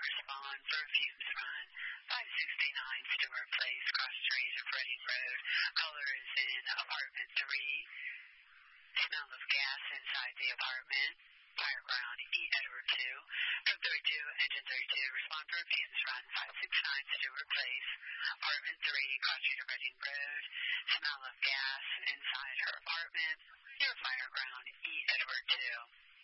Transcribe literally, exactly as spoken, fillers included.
respond for a fumes run. five sixty-nine Stewart Place, cross street of Reading Road. Caller is in apartment three. Smell of gas inside the apartment. Fire ground E. Edward two. From thirty-two, engine thirty-two, respond for a fumes run. five sixty-nine Stewart Place, apartment three, cross street of Reading Road. Smell of gas inside her apartment. Near fire ground E. Edward two.